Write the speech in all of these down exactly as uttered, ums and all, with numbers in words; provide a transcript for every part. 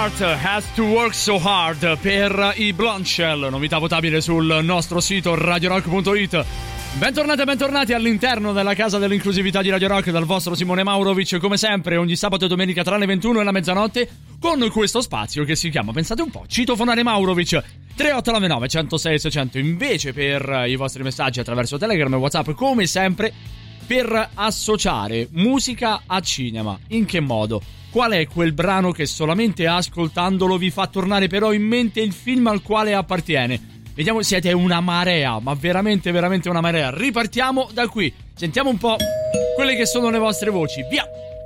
Heart Has to Work So Hard per i Blondshell, novità votabile sul nostro sito radio rock punto it. Bentornati e bentornati all'interno della casa dell'inclusività di Radio Rock dal vostro Simone Maurovic, come sempre ogni sabato e domenica tra le ventuno e la mezzanotte, con questo spazio che si chiama, pensate un po', Citofonare Maurovic. Tre otto nove nove uno zero sei sei zero zero. Invece per i vostri messaggi attraverso Telegram e WhatsApp, come sempre, per associare musica a cinema. In che modo? Qual è quel brano che solamente ascoltandolo vi fa tornare però in mente il film al quale appartiene? Vediamo, siete una marea, ma veramente veramente una marea. Ripartiamo da qui. Sentiamo un po' quelle che sono le vostre voci. Via!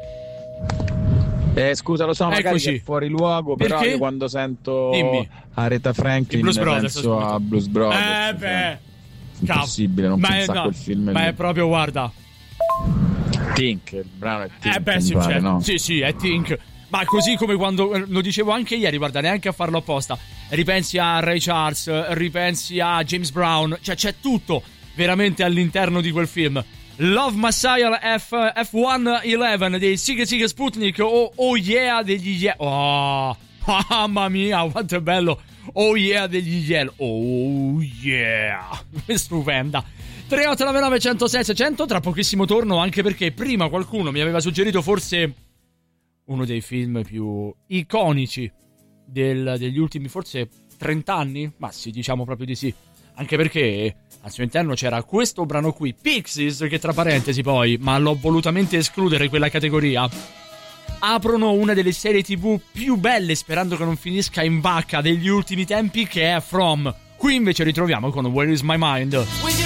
Eh, scusa, lo so, magari Eccoci. è fuori luogo, però Perché? io quando sento Dimmi. Aretha Franklin Blues Brothers, penso a Blues Brothers. Eh beh, impossibile non ma è, pensare no, a quel film ma lì. è proprio, guarda. Think, il brano è Think. Eh beh, mi sì, pare, certo. no? Sì, sì, è Think. Ma così come quando, lo dicevo anche ieri, guarda, neanche a farlo apposta, ripensi a Ray Charles, ripensi a James Brown, cioè c'è tutto veramente all'interno di quel film. Love Messiah F, F centoundici dei Sigue Sigue Sputnik o Oh Yeah degli Yeah. Oh, mamma mia, quanto è bello. Oh Yeah degli Yell. Oh Yeah, stupenda. Tre otto nove nove uno zero sei sei zero zero. Tra pochissimo torno, anche perché prima qualcuno mi aveva suggerito forse uno dei film più iconici del, degli ultimi forse trenta anni, ma sì, diciamo proprio di sì, anche perché al suo interno c'era questo brano qui, Pixies, che tra parentesi poi, ma l'ho volutamente escludere quella categoria, aprono una delle serie tv più belle, sperando che non finisca in vacca, degli ultimi tempi, che è From. Qui invece ritroviamo con Where Is My Mind.